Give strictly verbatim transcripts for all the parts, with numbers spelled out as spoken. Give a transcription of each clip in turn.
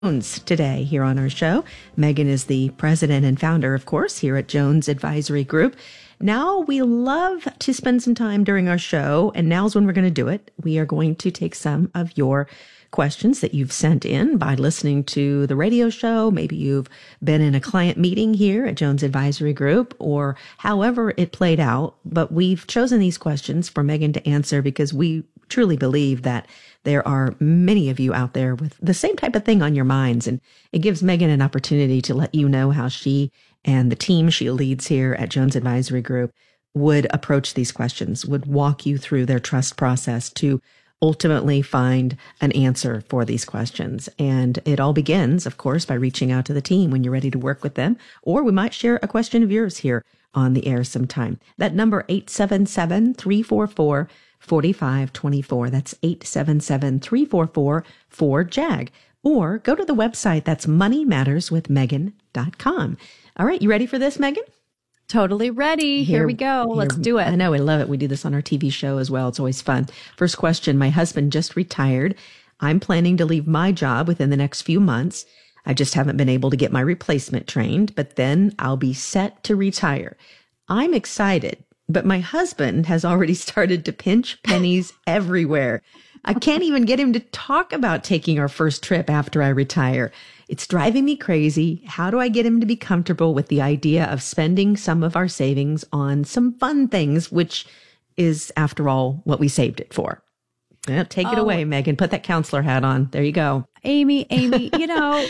Jones today here on our show. Megan is the president and founder, of course, here at Jones Advisory Group. Now, we love to spend some time during our show, and now's when we're going to do it. We are going to take some of your questions that you've sent in by listening to the radio show. Maybe you've been in a client meeting here at Jones Advisory Group, or however it played out. But we've chosen these questions for Megan to answer because we truly believe that there are many of you out there with the same type of thing on your minds. And it gives Megan an opportunity to let you know how she and the team she leads here at Jones Advisory Group would approach these questions, would walk you through their trust process to ultimately find an answer for these questions. And it all begins, of course, by reaching out to the team when you're ready to work with them, or we might share a question of yours here on the air sometime. That number, eight seven seven, three four four, four five two four. That's eight seven seven, three four four, four J A G. Or go to the website, that's money matters with megan dot com. All right, you ready for this, Megan? Totally ready. Here, here we go. Here, Let's do it. I know. I love it. We do this on our T V show as well. It's always fun. First question. My husband just retired. I'm planning to leave my job within the next few months. I just haven't been able to get my replacement trained, but then I'll be set to retire. I'm excited, but my husband has already started to pinch pennies everywhere. I can't even get him to talk about taking our first trip after I retire. It's driving me crazy. How do I get him to be comfortable with the idea of spending some of our savings on some fun things, which is, after all, what we saved it for? Yeah, take oh. it away, Megan. Put that counselor hat on. There you go. Amy, Amy, you know,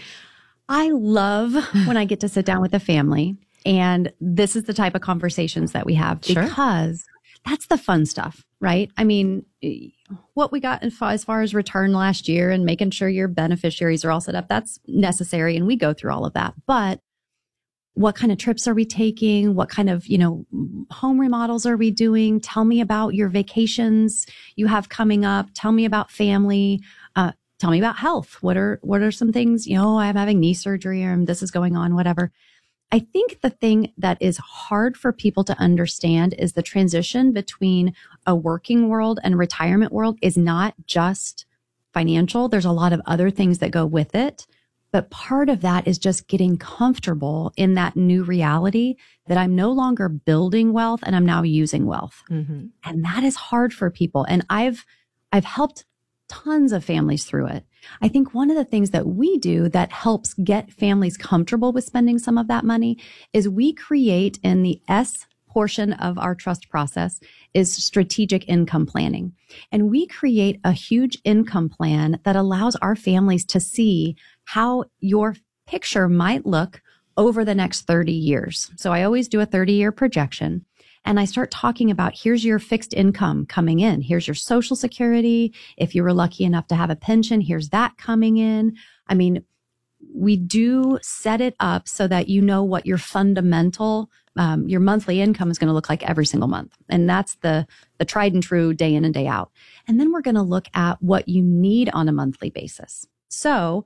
I love when I get to sit down with a family, and this is the type of conversations that we have because sure. that's the fun stuff, right? I mean, what we got as far as return last year and making sure your beneficiaries are all set up, that's necessary. And we go through all of that. But what kind of trips are we taking? What kind of, you know, home remodels are we doing? Tell me about your vacations you have coming up. Tell me about family. Uh, tell me about health. What are, what are some things, you know, I'm having knee surgery or this is going on, whatever. I think the thing that is hard for people to understand is the transition between a working world and retirement world is not just financial. There's a lot of other things that go with it. But part of that is just getting comfortable in that new reality that I'm no longer building wealth and I'm now using wealth. Mm-hmm. And that is hard for people. And I've, I've helped tons of families through it. I think one of the things that we do that helps get families comfortable with spending some of that money is we create in the S portion of our trust process is strategic income planning. And we create a huge income plan that allows our families to see how your picture might look over the next thirty years. So I always do a thirty year projection. And I start talking about, here's your fixed income coming in. Here's your Social Security. If you were lucky enough to have a pension, here's that coming in. I mean, we do set it up so that you know what your fundamental, um, your monthly income is going to look like every single month. And that's the, the tried and true day in and day out. And then we're going to look at what you need on a monthly basis. So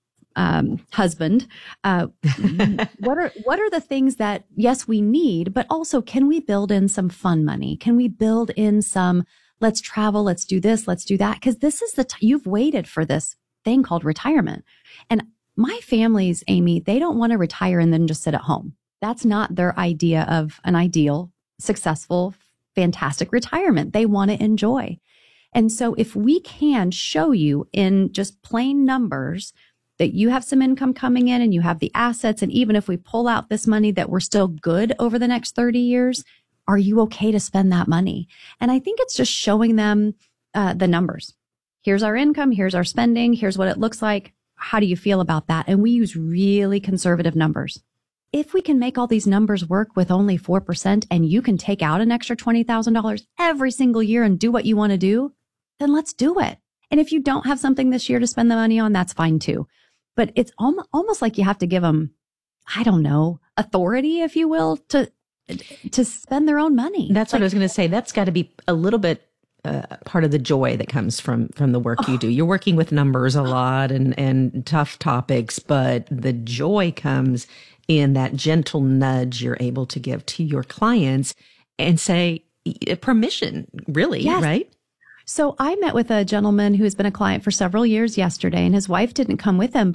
Um, husband, uh, what are, what are the things that, yes, we need, but also can we build in some fun money? Can we build in some, let's travel, let's do this, let's do that? Cause this is the, t- you've waited for this thing called retirement. And my families, Amy, they don't want to retire and then just sit at home. That's not their idea of an ideal, successful, fantastic retirement. They want to enjoy. And so if we can show you in just plain numbers that you have some income coming in and you have the assets. And even if we pull out this money that we're still good over the next thirty years, are you okay to spend that money? And I think it's just showing them uh, the numbers. Here's our income. Here's our spending. Here's what it looks like. How do you feel about that? And we use really conservative numbers. If we can make all these numbers work with only four percent and you can take out an extra twenty thousand dollars every single year and do what you want to do, then let's do it. And if you don't have something this year to spend the money on, that's fine too. But it's almost, almost like you have to give them, I don't know, authority, if you will, to to spend their own money. That's like, what I was going to say. That's got to be a little bit uh, part of the joy that comes from from the work oh. you do. You're working with numbers a lot and and tough topics, but the joy comes in that gentle nudge you're able to give to your clients and say permission, really, yes. right? So I met with a gentleman who has been a client for several years yesterday, and his wife didn't come with him.